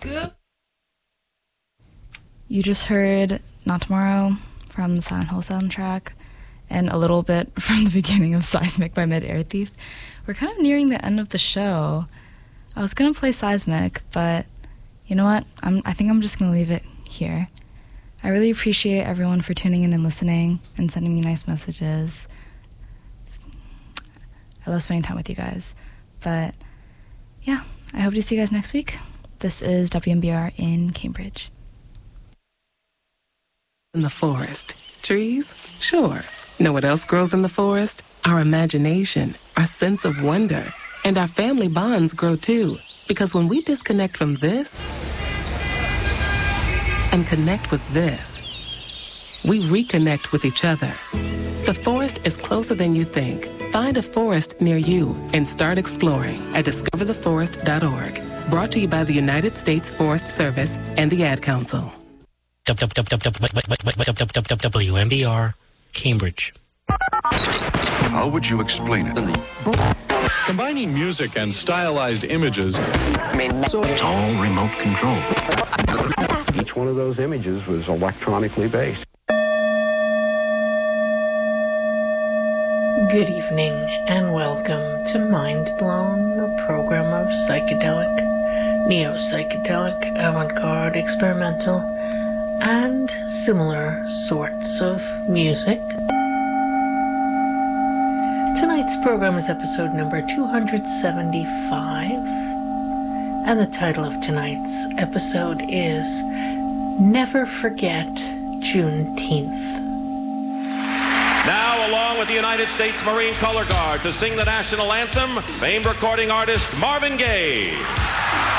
You just heard Not Tomorrow from the Silent Hill soundtrack and a little bit from the beginning of Seismic by Mid-Air Thief. We're kind of nearing the end of the show. I was going to play Seismic, but you know what? I think I'm just going to leave it here. I really appreciate everyone for tuning in and listening and sending me nice messages. I love spending time with you guys. But yeah, I hope to see you guys next week. This is WMBR in Cambridge. In the forest. Trees? Sure. Know what else grows in the forest? Our imagination, our sense of wonder, and our family bonds grow too. Because when we disconnect from this and connect with this, we reconnect with each other. The forest is closer than you think. Find a forest near you and start exploring at discovertheforest.org. Brought to you by the United States Forest Service and the Ad Council. WMBR, Cambridge. How would you explain it? Combining music and stylized images. It's all remote control. Each one of those images was electronically based. Good evening and welcome to Mind Blown, a program of psychedelic, neo-psychedelic, avant-garde, experimental, and similar sorts of music. Tonight's program is episode number 275, and the title of tonight's episode is Never Forget Juneteenth. Now, along with the United States Marine Color Guard to sing the national anthem, famed recording artist Marvin Gaye.